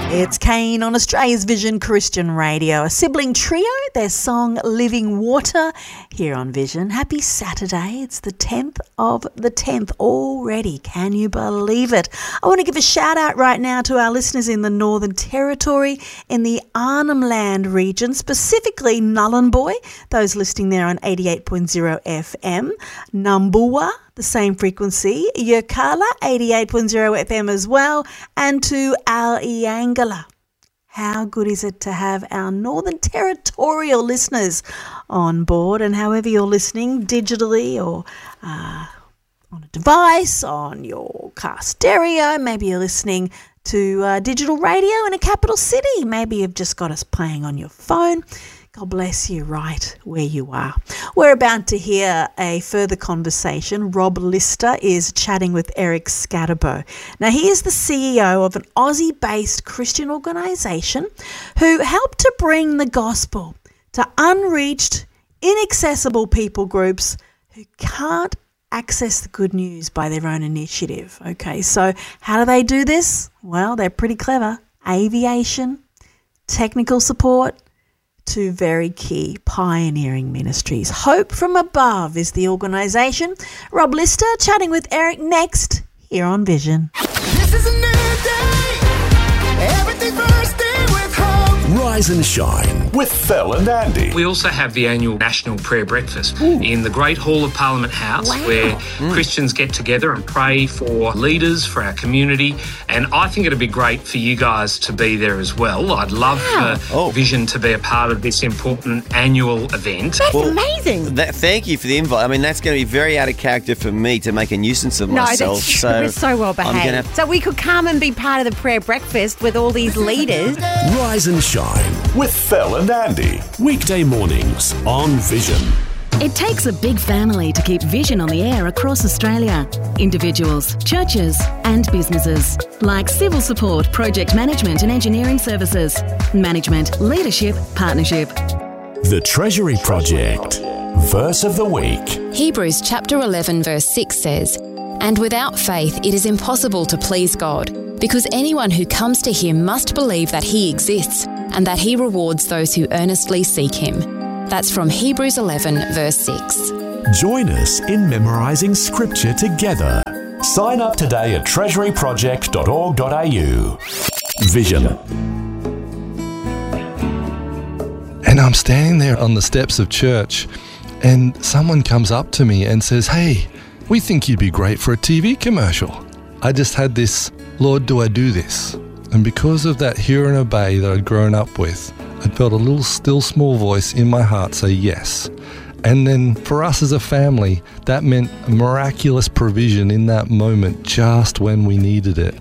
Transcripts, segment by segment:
It's Kane on Australia's Vision Christian Radio, a sibling trio, their song Living Water here on Vision. Happy Saturday. It's the 10th of the 10th already. Can you believe it? I want to give a shout out right now to our listeners in the Northern Territory, in the Arnhem Land region, specifically Nhulunbuy, those listening there on 88.0 FM, Nambuwa, the same frequency, Yirrkala 88.0 FM as well, and to Al Iangala. How good is it to have our Northern Territorial listeners on board? And however you're listening, digitally or on a device, on your car stereo, maybe you're listening to digital radio in a capital city, maybe you've just got us playing on your phone. God bless you right where you are. We're about to hear a further conversation. Rob Lister is chatting with Eric Scatterbo. Now, he is the CEO of an Aussie-based Christian organisation who helped to bring the gospel to unreached, inaccessible people groups who can't access the good news by their own initiative. Okay, so how do they do this? Well, they're pretty clever. Aviation, technical support, two very key pioneering ministries. Hope from Above is the organisation. Rob Lister chatting with Eric next here on Vision. This is a new day. Everything first day with hope. Rise and Shine with Phil and Andy. We also have the annual National Prayer Breakfast in the Great Hall of Parliament House, where Christians get together and pray for leaders, for our community, and I think it'd be great for you guys to be there as well. I'd love for Vision to be a part of this important annual event. That's amazing. Thank you for the invite. I mean, that's going to be very out of character for me to make a nuisance of myself. We're so well behaved. So we could come and be part of the prayer breakfast with all these leaders. Rise and Shine with Phil and Andy. Weekday mornings on Vision. It takes a big family to keep Vision on the air across Australia. Individuals, churches and businesses. Like civil support, project management and engineering services. Management, leadership, partnership. The Treasury Project. Verse of the week. Hebrews chapter 11 verse 6 says, "And without faith it is impossible to please God, because anyone who comes to him must believe that he exists and that he rewards those who earnestly seek him." That's from Hebrews 11 verse 6. Join us in memorising scripture together. Sign up today at treasuryproject.org.au. Vision. And I'm standing there on the steps of church and someone comes up to me and says, "Hey, we think you'd be great for a TV commercial." I just had this, Lord, do I do this? And because of that hear and obey that I'd grown up with, I felt a little still small voice in my heart say yes. And then for us as a family, that meant a miraculous provision in that moment just when we needed it.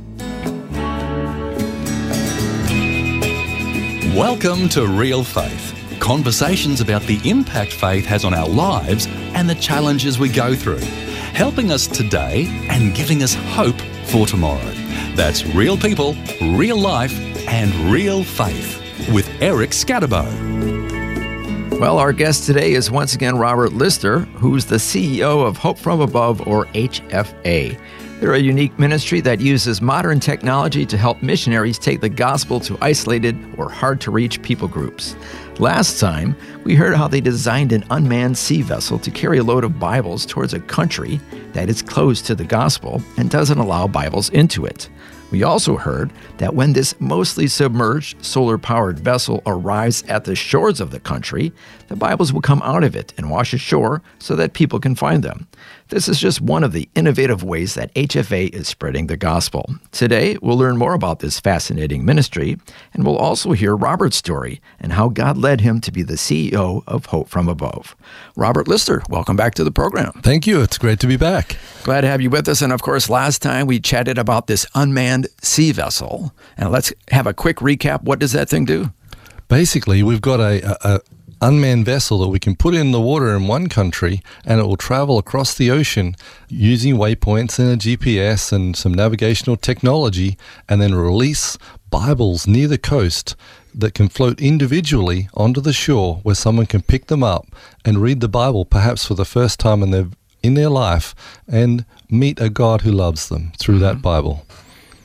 Welcome to Real Faith. Conversations about the impact faith has on our lives and the challenges we go through, helping us today and giving us hope for tomorrow. That's real people, real life, and real faith with Eric Scatterbo. Well, our guest today is once again Robert Lister, who's the CEO of Hope from Above, or HFA. They're a unique ministry that uses modern technology to help missionaries take the gospel to isolated or hard-to-reach people groups. Last time, we heard how they designed an unmanned sea vessel to carry a load of Bibles towards a country that is closed to the gospel and doesn't allow Bibles into it. We also heard that when this mostly submerged, solar-powered vessel arrives at the shores of the country, the Bibles will come out of it and wash ashore so that people can find them. This is just one of the innovative ways that HFA is spreading the gospel. Today, we'll learn more about this fascinating ministry, and we'll also hear Robert's story and how God led him to be the CEO of Hope from Above. Robert Lister, welcome back to the program. Thank you. It's great to be back. Glad to have you with us. And of course, last time we chatted about this unmanned sea vessel. And let's have a quick recap. What does that thing do? Basically, we've got a unmanned vessel that we can put in the water in one country and it will travel across the ocean using waypoints and a GPS and some navigational technology, and then release Bibles near the coast that can float individually onto the shore where someone can pick them up and read the Bible perhaps for the first time in their life and meet a God who loves them through that Bible.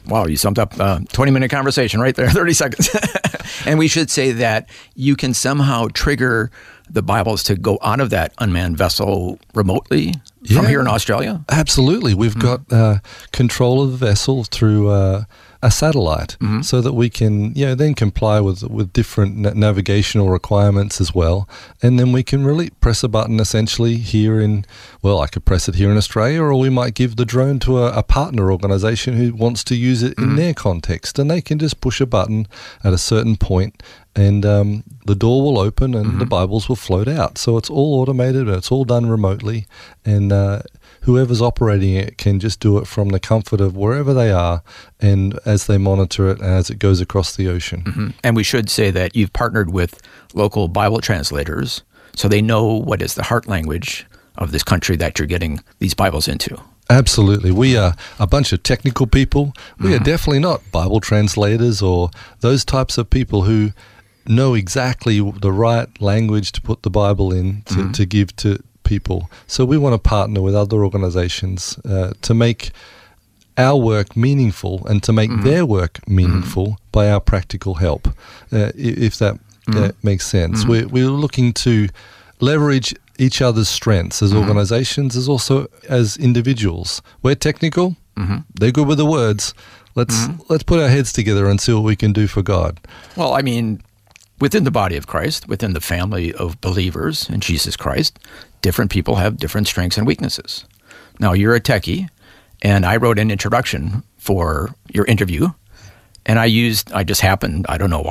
Wow, you summed up a 20-minute conversation right there, 30 seconds. And we should say that you can somehow trigger the Bibles to go out of that unmanned vessel remotely from here in Australia? Absolutely. We've got control of the vessel through a satellite so that we can then comply with different navigational requirements as well. And then we can really press a button essentially here I could press it here in Australia, or we might give the drone to a partner organisation who wants to use it in their context. And they can just push a button at a certain point and the door will open and the Bibles will float out. So it's all automated and it's all done remotely. And whoever's operating it can just do it from the comfort of wherever they are and as they monitor it and as it goes across the ocean. And we should say that you've partnered with local Bible translators so they know what is the heart language of this country that you're getting these Bibles into. Absolutely. We are a bunch of technical people. We are definitely not Bible translators or those types of people who know exactly the right language to put the Bible in to give to people. So we want to partner with other organizations to make our work meaningful and to make their work meaningful by our practical help, if that makes sense. We're looking to leverage each other's strengths as organizations, as also as individuals. We're technical. They're good with the words. Let's put our heads together and see what we can do for God. Well, I mean, within the body of Christ, within the family of believers in Jesus Christ, different people have different strengths and weaknesses. Now, you're a techie, and I wrote an introduction for your interview, and I just happened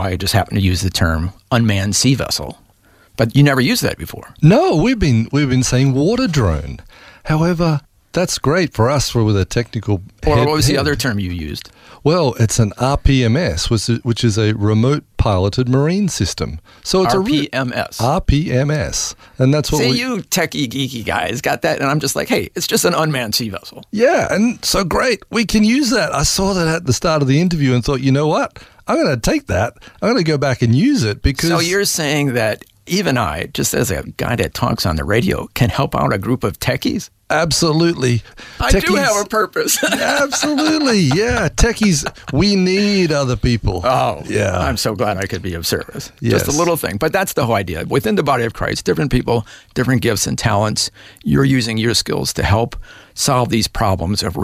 to use the term unmanned sea vessel. But you never used that before. No, we've been saying water drone. However, that's great for us with a technical What was the other term you used? Well, it's an RPMS, which is a remote piloted marine system. So it's RPMS. RPMS. And that's what you techie, geeky guys got that, and I'm just like, hey, it's just an unmanned sea vessel. Yeah, and so great. We can use that. I saw that at the start of the interview and thought, you know what? I'm going to take that. I'm going to go back and use it because... So you're saying that even I, just as a guy that talks on the radio, can help out a group of techies? Absolutely. I do have a purpose. Absolutely. Yeah. Techies, we need other people. Oh, yeah. I'm so glad I could be of service. Yes. Just a little thing. But that's the whole idea. Within the body of Christ, different people, different gifts and talents. You're using your skills to help solve these problems of